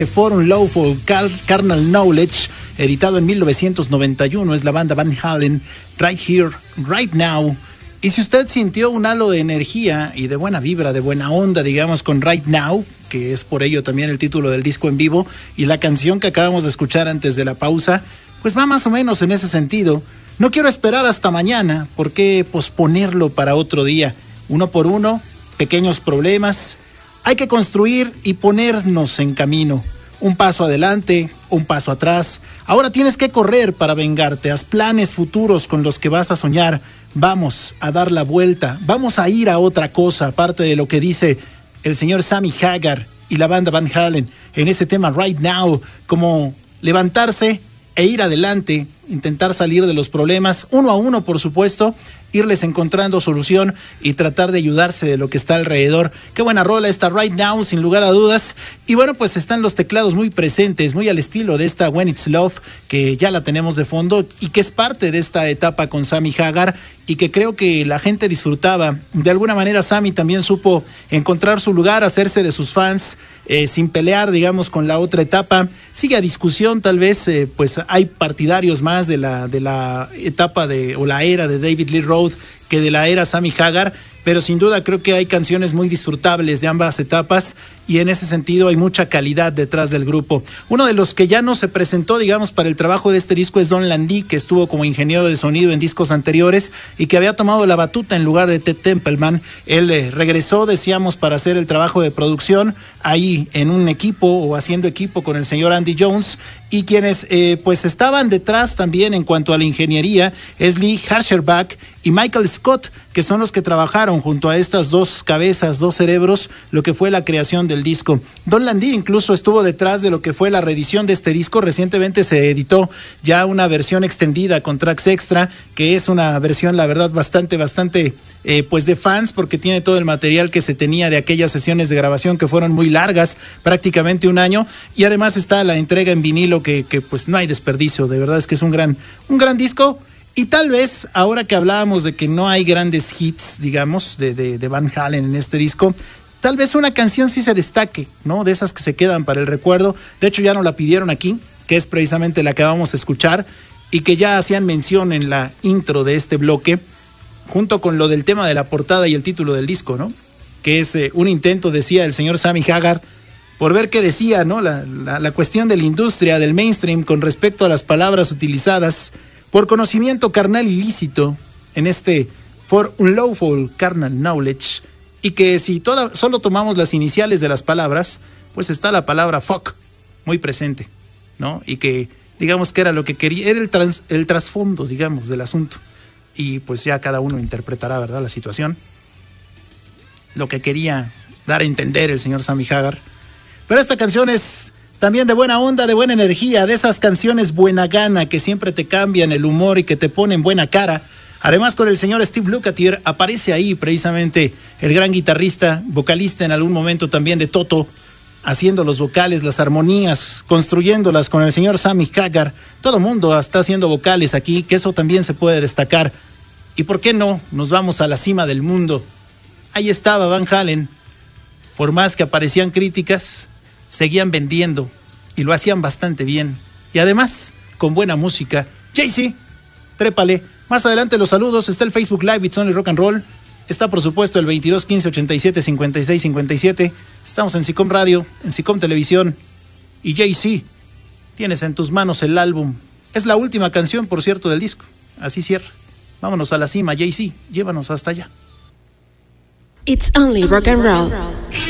Forum Low for Carnal Knowledge, editado en 1991, es la banda Van Halen, Right Here, Right Now. Y si usted sintió un halo de energía y de buena vibra, de buena onda, digamos, con Right Now, que es por ello también el título del disco en vivo, y la canción que acabamos de escuchar antes de la pausa, pues va más o menos en ese sentido. No quiero esperar hasta mañana, ¿por qué posponerlo para otro día? Uno por uno, pequeños problemas. Hay que construir y ponernos en camino. Un paso adelante, un paso atrás. Ahora tienes que correr para vengarte. Haz planes futuros con los que vas a soñar. Vamos a dar la vuelta. Vamos a ir a otra cosa, aparte de lo que dice el señor Sammy Hagar y la banda Van Halen en ese tema Right Now, como levantarse e ir adelante, intentar salir de los problemas, uno a uno, por supuesto, irles encontrando solución y tratar de ayudarse de lo que está alrededor. Qué buena rola esta Right Now, sin lugar a dudas. Y bueno, pues están los teclados muy presentes, muy al estilo de esta When It's Love, que ya la tenemos de fondo y que es parte de esta etapa con Sammy Hagar y que creo que la gente disfrutaba. De alguna manera Sammy también supo encontrar su lugar, hacerse de sus fans, sin pelear, digamos, con la otra etapa. Sigue a discusión, tal vez, pues hay partidarios más de la etapa o la era de David Lee Roth que de la era Sammy Hagar, pero sin duda creo que hay canciones muy disfrutables de ambas etapas y en ese sentido hay mucha calidad detrás del grupo. Uno de los que ya no se presentó, digamos, para el trabajo de este disco es Don Landry, que estuvo como ingeniero de sonido en discos anteriores y que había tomado la batuta en lugar de Ted Templeman. Él regresó, decíamos, para hacer el trabajo de producción ahí en un equipo o haciendo equipo con el señor Andy Jones, y quienes pues estaban detrás también en cuanto a la ingeniería es Lee Hasselbach y Michael Scott, que son los que trabajaron junto a estas dos cabezas, dos cerebros, lo que fue la creación del disco. Don Landry incluso estuvo detrás de lo que fue la reedición de este disco. Recientemente se editó ya una versión extendida con tracks extra, que es una versión, la verdad, bastante pues de fans, porque tiene todo el material que se tenía de aquellas sesiones de grabación que fueron muy largas, prácticamente un año, y además está la entrega en vinilo que pues no hay desperdicio. De verdad es que es un gran disco. Y tal vez, ahora que hablábamos de que no hay grandes hits, digamos, de Van Halen en este disco, tal vez una canción sí se destaque, ¿no? De esas que se quedan para el recuerdo. De hecho, ya nos la pidieron aquí, que es precisamente la que vamos a escuchar y que ya hacían mención en la intro de este bloque, junto con lo del tema de la portada y el título del disco, ¿no? Que es un intento, decía el señor Sammy Hagar, por ver qué decía, ¿no? La cuestión de la industria, del mainstream, con respecto a las palabras utilizadas por conocimiento carnal ilícito en este For Unlawful Carnal Knowledge, y que si solo tomamos las iniciales de las palabras, pues está la palabra fuck muy presente, ¿no? Y que digamos que era lo que quería, era el trasfondo, digamos, del asunto. Y pues ya cada uno interpretará, ¿verdad?, la situación, lo que quería dar a entender el señor Sammy Hagar. Pero esta canción es también de buena onda, de buena energía, de esas canciones buena gana que siempre te cambian el humor y que te ponen buena cara. Además, con el señor Steve Lukather aparece ahí precisamente el gran guitarrista, vocalista en algún momento también de Toto, haciendo los vocales, las armonías, construyéndolas con el señor Sammy Hagar. Todo mundo está haciendo vocales aquí, que eso también se puede destacar. ¿Y por qué no? Nos vamos a la cima del mundo. Ahí estaba Van Halen. Por más que aparecían críticas, seguían vendiendo y lo hacían bastante bien. Y además, con buena música. Jay-Z, trépale. Más adelante los saludos. Está el Facebook Live, It's Only Rock and Roll. Está, por supuesto, el 22 15 87 56 57. Estamos en SICOM Radio, en SICOM Televisión. Y Jay-Z, tienes en tus manos el álbum. Es la última canción, por cierto, del disco. Así cierra. Vámonos a la cima, Jay-Z. Llévanos hasta allá. It's Only Rock and Roll.